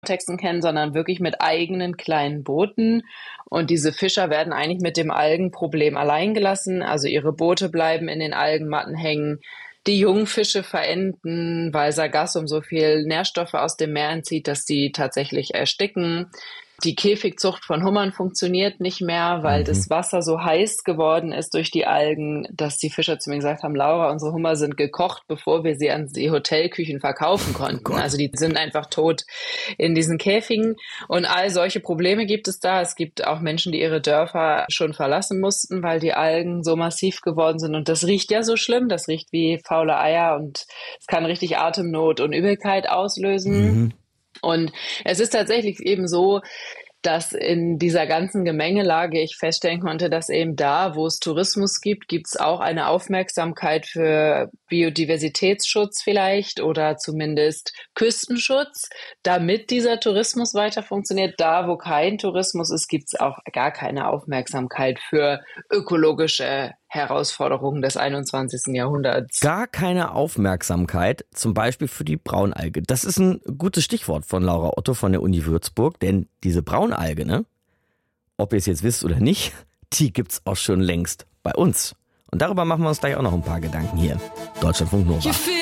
Texten kennen, sondern wirklich mit eigenen kleinen Booten. Und diese Fischer werden eigentlich mit dem Algenproblem allein gelassen. Also ihre Boote bleiben in den Algenmatten hängen. Die Jungfische verenden, weil Sargassum so viel Nährstoffe aus dem Meer entzieht, dass die tatsächlich ersticken. Die Käfigzucht von Hummern funktioniert nicht mehr, weil das Wasser so heiß geworden ist durch die Algen, dass die Fischer zu mir gesagt haben, Laura, unsere Hummer sind gekocht, bevor wir sie an die Hotelküchen verkaufen konnten. Also die sind einfach tot in diesen Käfigen. Und all solche Probleme gibt es da. Es gibt auch Menschen, die ihre Dörfer schon verlassen mussten, weil die Algen so massiv geworden sind. Und das riecht ja so schlimm. Das riecht wie faule Eier und es kann richtig Atemnot und Übelkeit auslösen. Und es ist tatsächlich eben so, dass in dieser ganzen Gemengelage ich feststellen konnte, dass eben da, wo es Tourismus gibt, gibt es auch eine Aufmerksamkeit für Biodiversitätsschutz vielleicht oder zumindest Küstenschutz, damit dieser Tourismus weiter funktioniert. Da, wo kein Tourismus ist, gibt es auch gar keine Aufmerksamkeit für ökologische Herausforderungen des 21. Jahrhunderts. Gar keine Aufmerksamkeit, zum Beispiel für die Braunalge. Das ist ein gutes Stichwort von Laura Otto von der Uni Würzburg, denn diese Braunalge, ne, ob ihr es jetzt wisst oder nicht, die gibt's auch schon längst bei uns. Und darüber machen wir uns gleich auch noch ein paar Gedanken hier. Deutschlandfunk Nova.